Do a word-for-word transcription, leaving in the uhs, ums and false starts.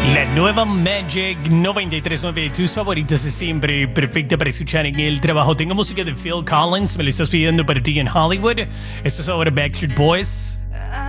La nueva Magic noventa y tres punto nueve, tus favoritas de siempre, perfecta para escuchar en el trabajo. Tengo música de Phil Collins, me lo estás pidiendo para ti en Hollywood. Esto es ahora Backstreet Boys.